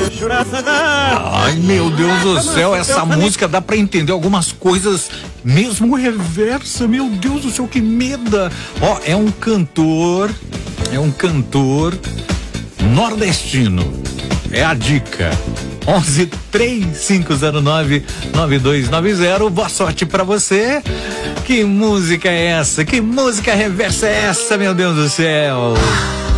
Ai, meu Deus do céu, essa música dá pra entender algumas coisas, mesmo reversa, meu Deus do céu, que medo. Ó, é um cantor nordestino, é a dica. 11-3509-9290, boa sorte pra você. Que música é essa? Que música reversa é essa, meu Deus do céu?